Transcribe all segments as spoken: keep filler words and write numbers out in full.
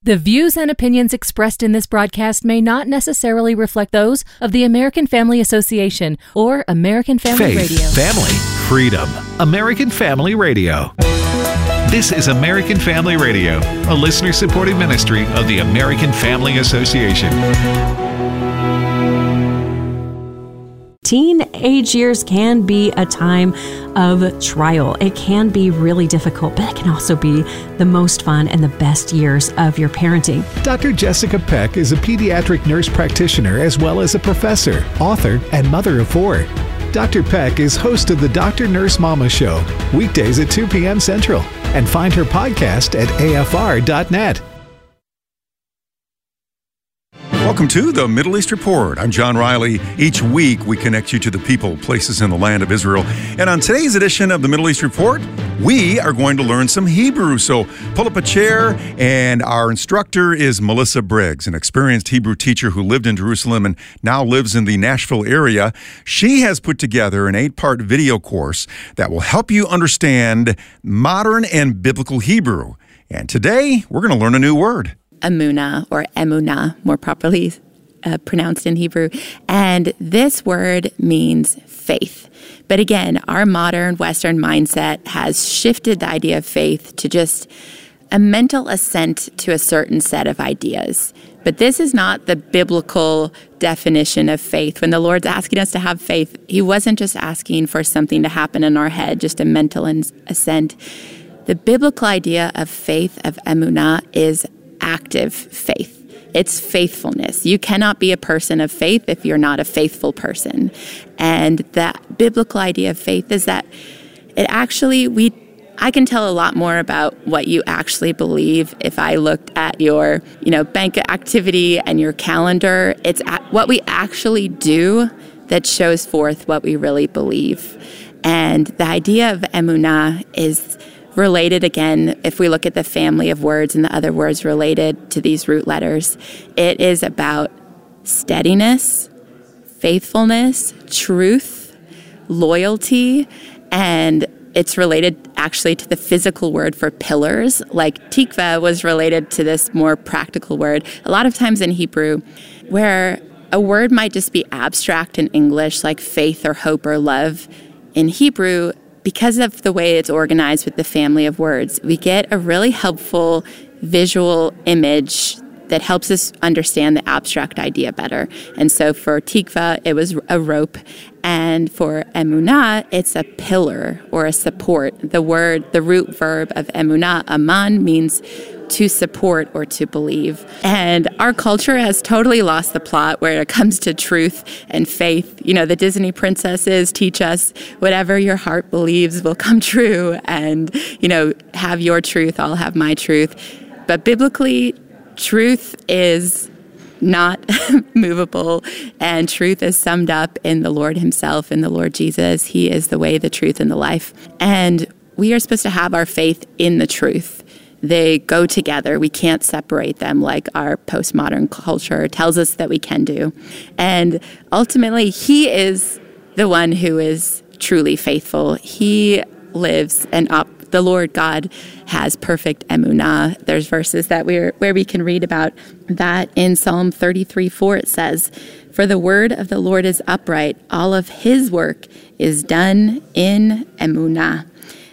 The views and opinions expressed in this broadcast may not necessarily reflect those of the American Family Association or American Family Faith, Radio. family, freedom. American Family Radio. This is American Family Radio, a listener-supported ministry of the American Family Association. Teenage years can be a time of trial. It can be really difficult, but it can also be the most fun and the best years of your parenting. Doctor Jessica Peck is a pediatric nurse practitioner as well as a professor, author, and mother of four. Doctor Peck is host of the Doctor Nurse Mama Show, weekdays at two p.m. Central, and find her podcast at A F R dot net. Welcome to the Middle East Report. I'm John Riley. Each week, we connect you to the people, places in the land of Israel. And on today's edition of the Middle East Report, we are going to learn some Hebrew. So pull up a chair, and our instructor is Melissa Briggs, an experienced Hebrew teacher who lived in Jerusalem and now lives in the Nashville area. She has put together an eight-part video course that will help you understand modern and biblical Hebrew. And today, we're going to learn a new word. Emunah, or emunah, more properly uh, pronounced in Hebrew. And this word means faith. But again, our modern Western mindset has shifted the idea of faith to just a mental assent to a certain set of ideas. But this is not the biblical definition of faith. When the Lord's asking us to have faith, he wasn't just asking for something to happen in our head, just a mental assent. The biblical idea of faith, of emunah, is active faith. It's faithfulness. You cannot be a person of faith if you're not a faithful person. And that biblical idea of faith is that it actually, we, I can tell a lot more about what you actually believe if I looked at your, you know, bank activity and your calendar. It's what we actually do that shows forth what we really believe. And the idea of emunah is related, again, if we look at the family of words and the other words related to these root letters, it is about steadiness, faithfulness, truth, loyalty, and it's related actually to the physical word for pillars. Like tikva was related to this more practical word. A lot of times in Hebrew, where a word might just be abstract in English, like faith or hope or love, in Hebrew, because of the way it's organized with the family of words, we get a really helpful visual image that helps us understand the abstract idea better. And so for tikva, it was a rope. And for emunah, it's a pillar or a support. The word, the root verb of emunah, aman, means to support or to believe. And our culture has totally lost the plot where it comes to truth and faith. You know, the Disney princesses teach us whatever your heart believes will come true. And, you know, have your truth, I'll have my truth. But biblically, truth is not movable, and truth is summed up in the Lord himself, in the Lord Jesus. He is the way, the truth, and the life. And we are supposed to have our faith in the truth. They go together. We can't separate them like our postmodern culture tells us that we can do. And ultimately, he is the one who is truly faithful. He lives and up. The Lord God has perfect emunah. There's verses that we're where we can read about that in Psalm thirty-three four. It says, "For the word of the Lord is upright; all of his work is done in emunah."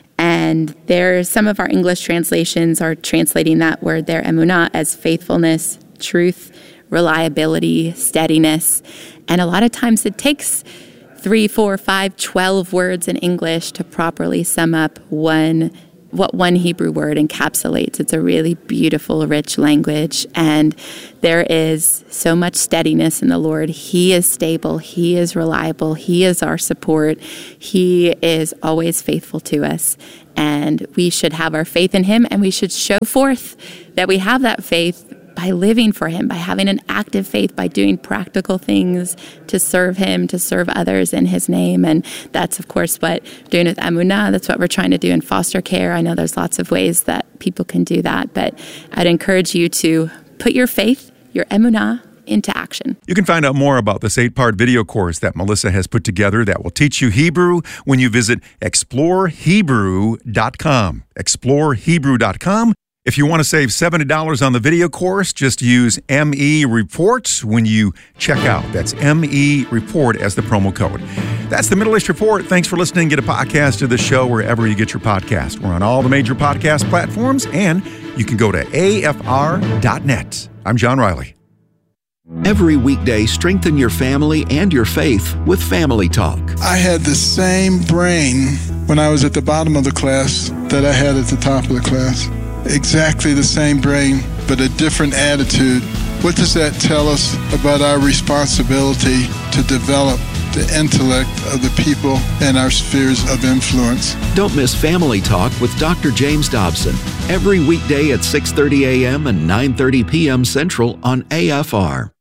And there, some of our English translations are translating that word there, emunah, as faithfulness, truth, reliability, steadiness. And a lot of times it takes three, four, five, twelve words in English to properly sum up one what one Hebrew word encapsulates. It's a really beautiful, rich language, and there is so much steadiness in the Lord. He is stable. He is reliable. He is our support. He is always faithful to us, and we should have our faith in him, and we should show forth that we have that faith by living for him, by having an active faith, by doing practical things to serve him, to serve others in his name. And that's, of course, what we're doing with emunah. That's what we're trying to do in foster care. I know there's lots of ways that people can do that, but I'd encourage you to put your faith, your emunah, into action. You can find out more about this eight-part video course that Melissa has put together that will teach you Hebrew when you visit explore hebrew dot com. explore hebrew dot com. If you want to save seventy dollars on the video course, just use M E Report when you check out. That's M E Report as the promo code. That's the Middle East Report. Thanks for listening. Get a podcast of the show wherever you get your podcast. We're on all the major podcast platforms, and you can go to A F R dot net. I'm John Riley. Every weekday, strengthen your family and your faith with Family Talk. I had the same brain when I was at the bottom of the class that I had at the top of the class. Exactly the same brain, but a different attitude. What does that tell us about our responsibility to develop the intellect of the people in our spheres of influence? Don't miss Family Talk with Doctor James Dobson every weekday at six thirty a.m. and nine thirty p.m. Central on A F R.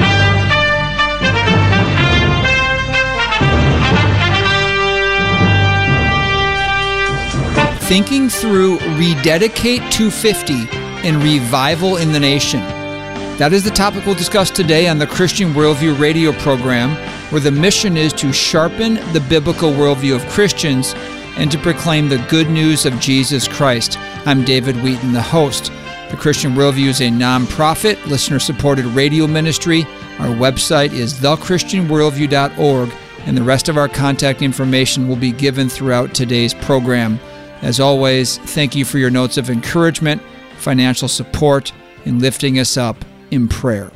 Thinking through Rededicate two fifty and revival in the nation. That is the topic we'll discuss today on the Christian Worldview radio program, where the mission is to sharpen the biblical worldview of Christians and to proclaim the good news of Jesus Christ. I'm David Wheaton, the host. The Christian Worldview is a nonprofit, listener-supported radio ministry. Our website is the christian worldview dot org, and the rest of our contact information will be given throughout today's program. As always, thank you for your notes of encouragement, financial support, and lifting us up in prayer.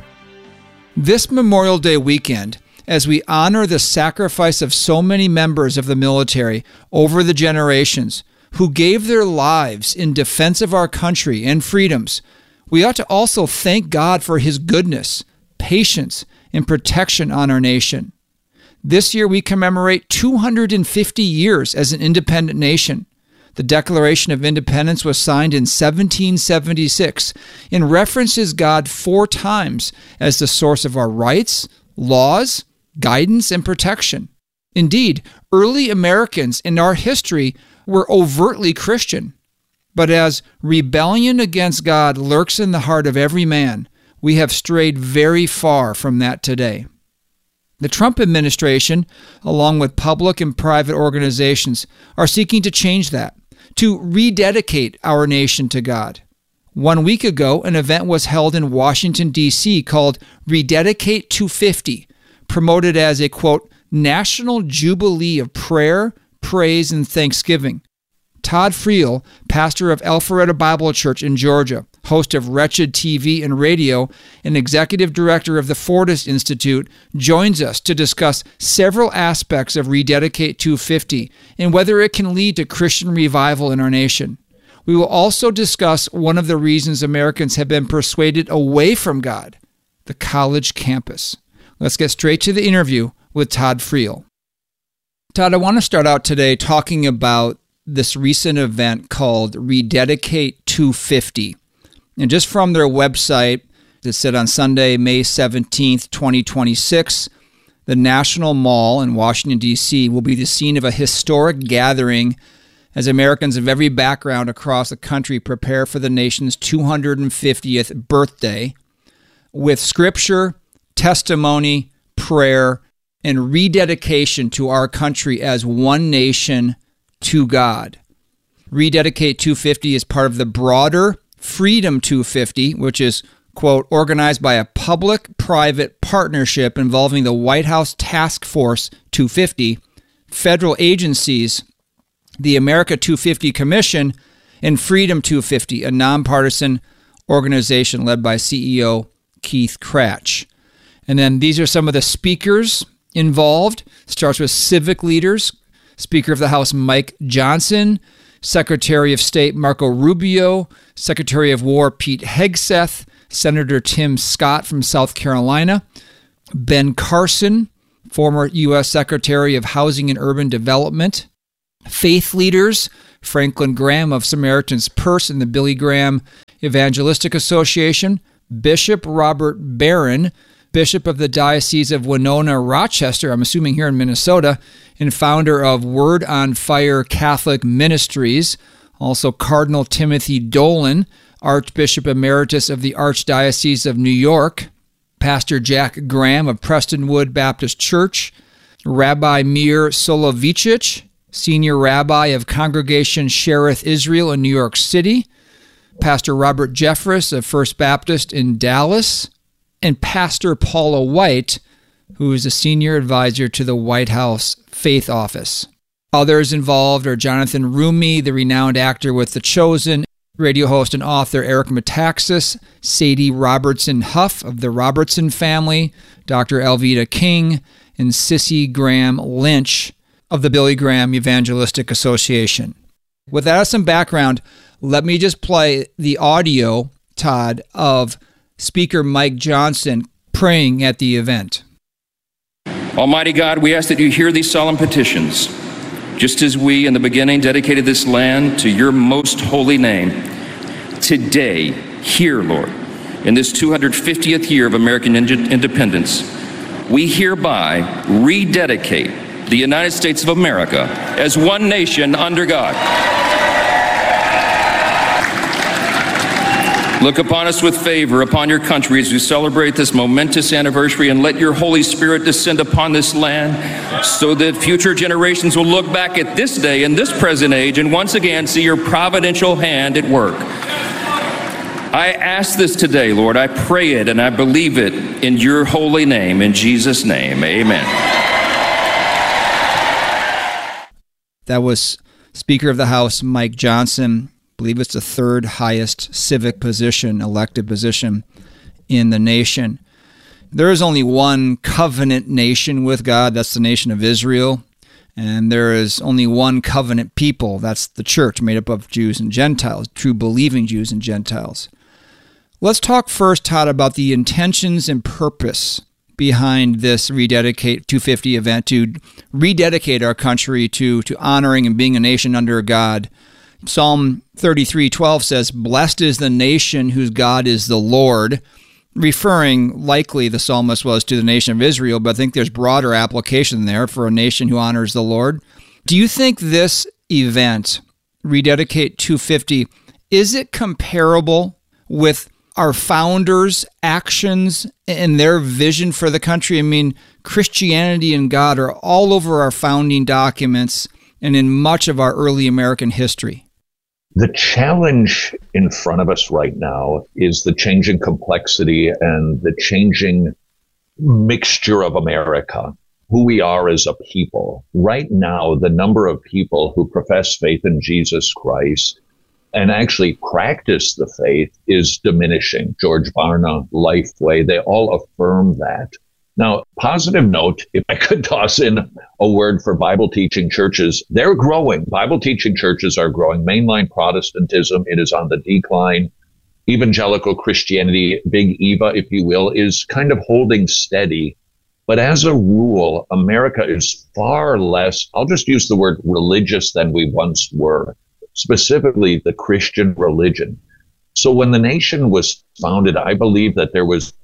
This Memorial Day weekend, as we honor the sacrifice of so many members of the military over the generations who gave their lives in defense of our country and freedoms, we ought to also thank God for His goodness, patience, and protection on our nation. This year we commemorate two hundred fifty years as an independent nation. The Declaration of Independence was signed in seventeen seventy-six and references God four times as the source of our rights, laws, guidance, and protection. Indeed, early Americans in our history were overtly Christian. But as rebellion against God lurks in the heart of every man, we have strayed very far from that today. The Trump administration, along with public and private organizations, are seeking to change that, to rededicate our nation to God. One week ago, an event was held in Washington, D C called Rededicate two fifty, promoted as a, quote, national jubilee of prayer, praise, and thanksgiving. Todd Friel, pastor of Alpharetta Bible Church in Georgia, host of Wretched T V and radio, and executive director of the Fortis Institute, joins us to discuss several aspects of Rededicate two fifty and whether it can lead to Christian revival in our nation. We will also discuss one of the reasons Americans have been persuaded away from God, the college campus. Let's get straight to the interview with Todd Friel. Todd, I want to start out today talking about this recent event called Rededicate two fifty. And just from their website, it said on Sunday, May seventeenth, twenty twenty-six, the National Mall in Washington, D C will be the scene of a historic gathering as Americans of every background across the country prepare for the nation's two hundred fiftieth birthday with scripture, testimony, prayer, and rededication to our country as one nation to God. Rededicate two fifty is part of the broader Freedom two fifty, which is, quote, organized by a public-private partnership involving the White House Task Force two fifty, federal agencies, the America two fifty Commission, and Freedom two fifty, a nonpartisan organization led by C E O Keith Krach. And then these are some of the speakers involved. Starts with civic leaders, Speaker of the House Mike Johnson, Secretary of State Marco Rubio, Secretary of War Pete Hegseth, Senator Tim Scott from South Carolina, Ben Carson, former U S Secretary of Housing and Urban Development, faith leaders, Franklin Graham of Samaritan's Purse and the Billy Graham Evangelistic Association, Bishop Robert Barron, Bishop of the Diocese of Winona, Rochester, I'm assuming here in Minnesota, and founder of Word on Fire Catholic Ministries. Also Cardinal Timothy Dolan, Archbishop Emeritus of the Archdiocese of New York. Pastor Jack Graham of Prestonwood Baptist Church. Rabbi Mir Solovicic, Senior Rabbi of Congregation Shereth Israel in New York City. Pastor Robert Jeffress of First Baptist in Dallas, and Pastor Paula White, who is a senior advisor to the White House Faith Office. Others involved are Jonathan Rumi, the renowned actor with The Chosen, radio host and author Eric Metaxas, Sadie Robertson Huff of the Robertson family, Doctor Alveda King, and Sissy Graham Lynch of the Billy Graham Evangelistic Association. With that as some background, let me just play the audio, Todd, of Speaker Mike Johnson praying at the event. Almighty God, we ask that you hear these solemn petitions, just as we in the beginning dedicated this land to your most holy name. Today, here, Lord, in this two hundred fiftieth year of American independence, we hereby rededicate the United States of America as one nation under God. Look upon us with favor, upon your country as we celebrate this momentous anniversary, and let your Holy Spirit descend upon this land so that future generations will look back at this day in this present age and once again see your providential hand at work. I ask this today, Lord. I pray it and I believe it in your holy name. In Jesus' name, amen. That was Speaker of the House Mike Johnson. I believe it's the third highest civic position, elected position in the nation. There is only one covenant nation with God. That's the nation of Israel. And there is only one covenant people. That's the church, made up of Jews and Gentiles, true believing Jews and Gentiles. Let's talk first, Todd, about the intentions and purpose behind this Rededicate two fifty event, to rededicate our country to, to honoring and being a nation under God. Psalm thirty-three twelve says, "Blessed is the nation whose God is the Lord," referring, likely the psalmist was to the nation of Israel, but I think there's broader application there for a nation who honors the Lord. Do you think this event, Rededicate two fifty, is it comparable with our founders' actions and their vision for the country? I mean, Christianity and God are all over our founding documents and in much of our early American history. The challenge in front of us right now is the changing complexity and the changing mixture of America, who we are as a people. Right now, the number of people who profess faith in Jesus Christ and actually practice the faith is diminishing. George Barna, Lifeway, they all affirm that. Now, positive note, if I could toss in a word for Bible teaching churches, they're growing. Bible teaching churches are growing. Mainline Protestantism, it is on the decline. Evangelical Christianity, Big Eva, if you will, is kind of holding steady. But as a rule, America is far less, I'll just use the word religious, than we once were, specifically the Christian religion. So when the nation was founded, I believe that there was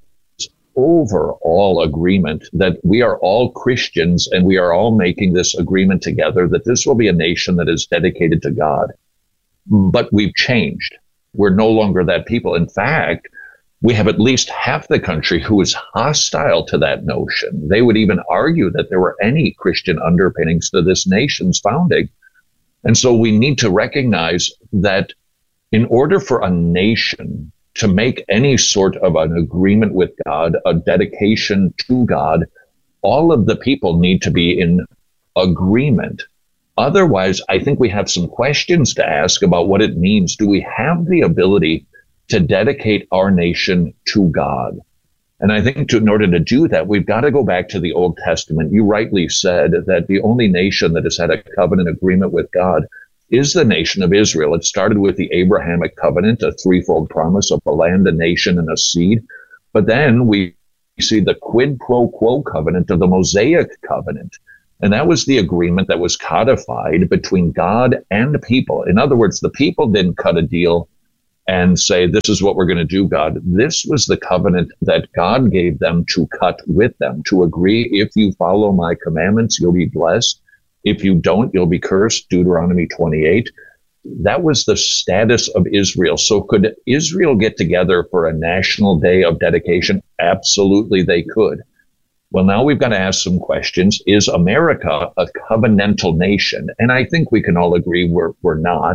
overall agreement that we are all Christians and we are all making this agreement together that this will be a nation that is dedicated to God. But we've changed. We're no longer that people. In fact, we have at least half the country who is hostile to that notion. They would even argue that there were any Christian underpinnings to this nation's founding. And so we need to recognize that in order for a nation to make any sort of an agreement with God, a dedication to God, all of the people need to be in agreement. Otherwise, I think we have some questions to ask about what it means. Do we have the ability to dedicate our nation to God? And I think to, in order to do that, we've got to go back to the Old Testament. You rightly said that the only nation that has had a covenant agreement with God is the nation of Israel. It started with the Abrahamic covenant, a threefold promise of a land, a nation, and a seed. But then we see the quid pro quo covenant of the Mosaic covenant. And that was the agreement that was codified between God and people. In other words, the people didn't cut a deal and say, this is what we're going to do, God. This was the covenant that God gave them to cut with them, to agree, if you follow my commandments, you'll be blessed. If you don't, you'll be cursed, Deuteronomy twenty-eight. That was the status of Israel. So could Israel get together for a national day of dedication? Absolutely, they could. Well, now we've got to ask some questions. Is America a covenantal nation? And I think we can all agree we're, we're not.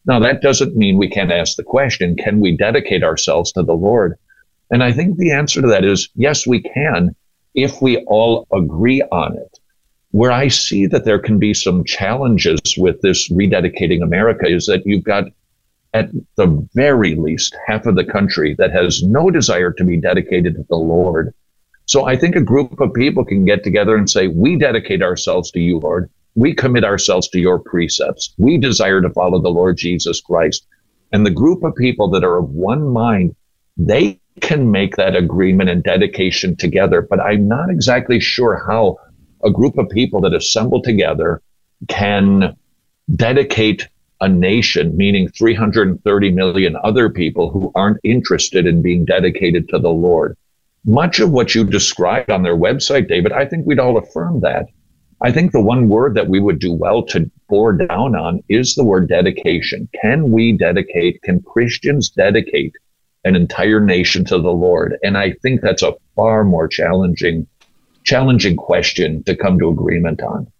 Now, that doesn't mean we can't ask the question, can we dedicate ourselves to the Lord? And I think the answer to that is, yes, we can, if we all agree on it. Where I see that there can be some challenges with this rededicating America is that you've got, at the very least, half of the country that has no desire to be dedicated to the Lord. So I think a group of people can get together and say, we dedicate ourselves to you, Lord. We commit ourselves to your precepts. We desire to follow the Lord Jesus Christ. And the group of people that are of one mind, they can make that agreement and dedication together. But I'm not exactly sure how a group of people that assemble together can dedicate a nation, meaning three hundred thirty million other people who aren't interested in being dedicated to the Lord. Much of what you described on their website, David, I think we'd all affirm that. I think the one word that we would do well to bore down on is the word dedication. Can we dedicate, can Christians dedicate an entire nation to the Lord? And I think that's a far more challenging, challenging question to come to agreement on.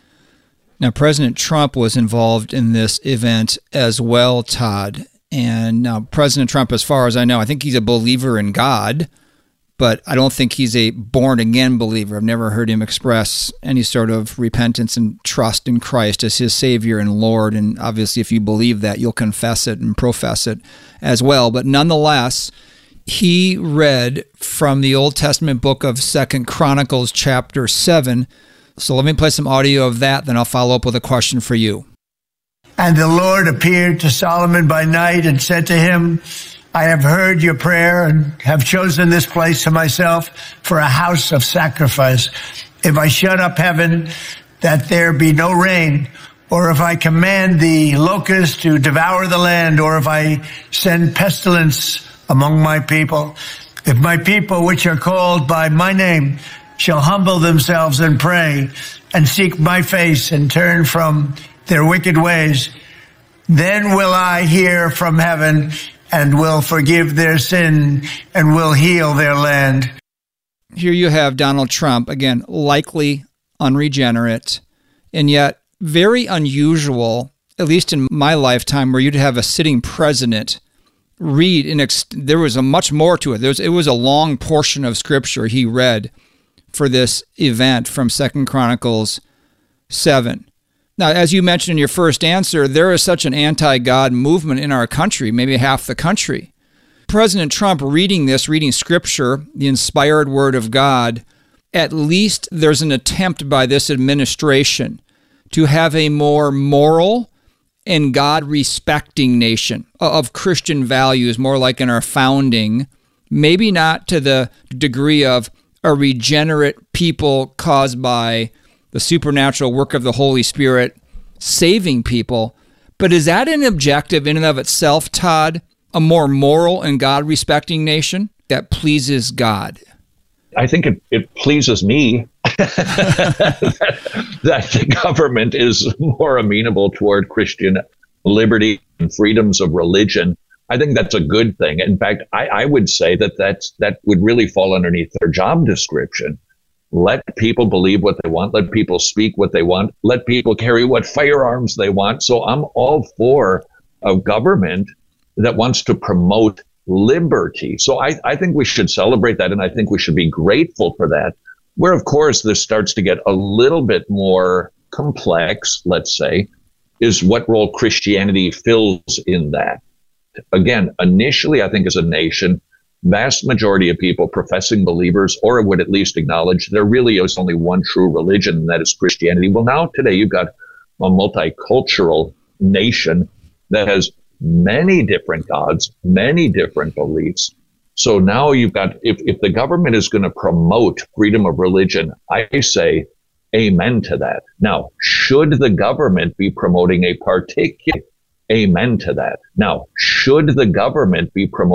Now, President Trump was involved in this event as well, Todd. And now President Trump, as far as I know, I think he's a believer in God, but I don't think he's a born-again believer. I've never heard him express any sort of repentance and trust in Christ as his Savior and Lord. And obviously, if you believe that, you'll confess it and profess it as well. But nonetheless, he read from the Old Testament book of Second Chronicles chapter seven. So let me play some audio of that, then I'll follow up with a question for you. And the Lord appeared to Solomon by night and said to him, I have heard your prayer and have chosen this place to myself for a house of sacrifice. If I shut up heaven, that there be no rain, or if I command the locusts to devour the land, or if I send pestilence among my people, if my people, which are called by my name, shall humble themselves and pray and seek my face and turn from their wicked ways, then will I hear from heaven and will forgive their sin and will heal their land. Here you have Donald Trump, again, likely unregenerate, and yet very unusual, at least in my lifetime, where you'd have a sitting president read, in ex- there was a much more to it. There was, it was a long portion of Scripture he read for this event from Second Chronicles seven. Now, as you mentioned in your first answer, there is such an anti-God movement in our country, maybe half the country. President Trump reading this, reading Scripture, the inspired Word of God, at least there's an attempt by this administration to have a more moral and God-respecting nation of Christian values, more like in our founding, maybe not to the degree of a regenerate people caused by the supernatural work of the Holy Spirit saving people. But is that an objective in and of itself, Todd? A more moral and God-respecting nation that pleases God? I think it, it pleases me that, that the government is more amenable toward Christian liberty and freedoms of religion. I think that's a good thing. In fact, I, I would say that that's, that would really fall underneath their job description. Let people believe what they want. Let people speak what they want. Let people carry what firearms they want. So I'm all for a government that wants to promote liberty. So I, I think we should celebrate that, and I think we should be grateful for that. Where, of course, this starts to get a little bit more complex, let's say, is what role Christianity fills in that. Again, initially, I think as a nation, vast majority of people professing believers, or would at least acknowledge there really is only one true religion, and that is Christianity. Well, now today you've got a multicultural nation that has many different gods, many different beliefs. So now you've got, if, if the government is going to promote freedom of religion, I say amen to that. Now, should the government be promoting a particular, amen to that. Now, should the government be promoting